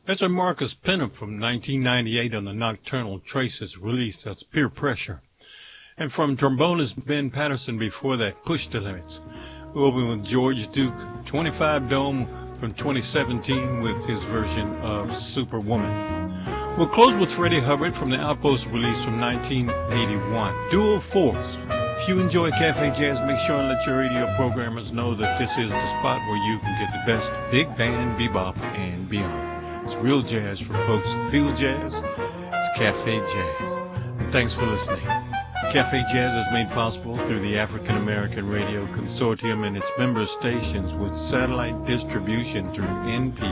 That's a Marcus Pinnup from 1998 on the Nocturnal Traces release. That's Peer Pressure. And from trombonist Ben Patterson before that, Push the Limits. We'll open with George Duke, 25 Dome from 2017 with his version of Superwoman. We'll close with Freddie Hubbard from the Outpost release from 1981, Dual Force. If you enjoy Cafe Jazz, make sure and let your radio programmers know that this is the spot where you can get the best big band, bebop, and beyond. It's real jazz for folks who feel jazz. It's Cafe Jazz. And thanks for listening. Cafe Jazz is made possible through the African American Radio Consortium and its member stations with satellite distribution through NPR.